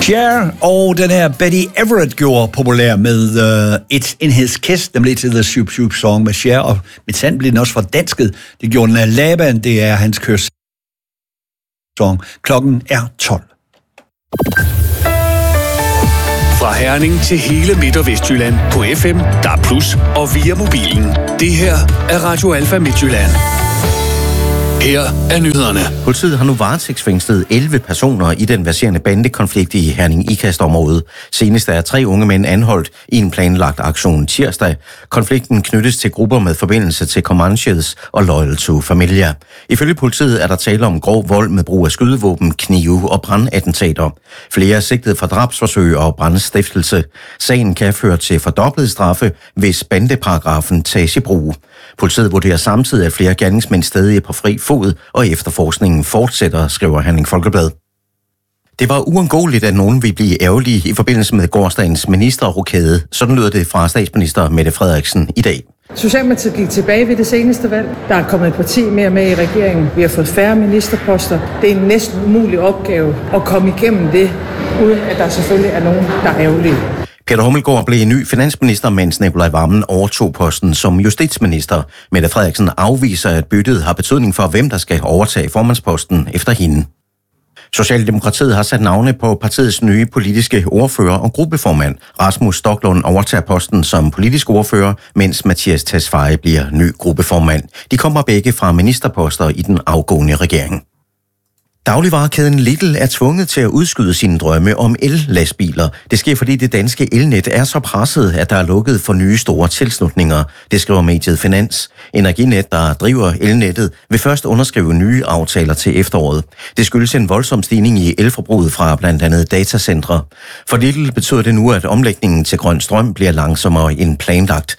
Cher og den her Betty Everett gjorde populær med It's in His Kiss, nemlig til The Shoop Shoop Song med Cher, og med sand blev den også fordansket. Det gjorde den af Laban, det er hans kys song. Klokken er 12. Fra Herning til hele Midt- og Vestjylland på FM, DAB+, og via mobilen. Det her er Radio Alfa Midtjylland. Her er nyhederne. Politiet har nu varetægtsfængslet 11 personer i den verserende bandekonflikt i Herning-Ikast-området. Senest er 3 unge mænd anholdt i en planlagt aktion tirsdag. Konflikten knyttes til grupper med forbindelse til Comanches og Loyal to Familia. Ifølge politiet er der tale om grov vold med brug af skydevåben, knive og brandattentater. Flere er sigtet for drabsforsøg og brandstiftelse. Sagen kan føre til fordoblet straffe, hvis bandeparagrafen tages i brug. Politiet vurderer samtidig, at flere gerningsmænd stadig er på fri fod, og efterforskningen fortsætter, skriver Herning Folkeblad. Det var uundgåeligt, at nogen ville blive ærgerlige i forbindelse med gårsdagens ministerrokade. Sådan lyder det fra statsminister Mette Frederiksen i dag. Socialdemokratiet gik tilbage ved det seneste valg. Der er kommet et parti mere med i regeringen. Vi har fået færre ministerposter. Det er en næsten umulig opgave at komme igennem det, uden at der selvfølgelig er nogen, der er ærgerlige. Peter Hummelgaard blev ny finansminister, mens Nicolai Wammen overtog posten som justitsminister. Mette Frederiksen afviser, at byttet har betydning for, hvem der skal overtage formandsposten efter hende. Socialdemokratiet har sat navne på partiets nye politiske ordfører og gruppeformand. Rasmus Stoklund overtager posten som politisk ordfører, mens Mathias Tesfaye bliver ny gruppeformand. De kommer begge fra ministerposter i den afgående regering. Dagligvarekæden Lidl er tvunget til at udskyde sine drømme om el-lastbiler. Det sker, fordi det danske elnet er så presset, at der er lukket for nye store tilslutninger. Det skriver mediet Finans. Energinet, der driver elnettet, vil først underskrive nye aftaler til efteråret. Det skyldes en voldsom stigning i elforbruget fra blandt andet datacentre. For Lidl betyder det nu, at omlægningen til grøn strøm bliver langsommere end planlagt.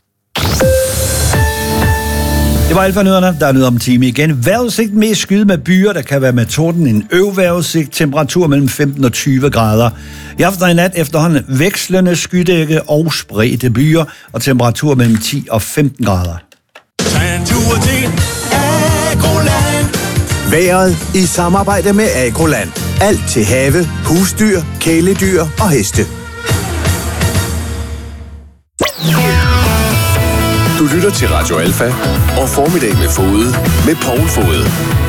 Det var Alfa-nyhederne. Der er nyheder om en time igen. Vejrudsigt med skyde med byer, der kan være med torden. En vejrudsigt. Temperatur mellem 15 og 20 grader. I aften og i nat efterhånden vekslende skydække og spredte byer. Og temperatur mellem 10 og 15 grader. Vejret i samarbejde med Agroland. Alt til have, husdyr, kæledyr og heste. Du lytter til Radio Alfa og Formiddag med Fode med Poul Fode.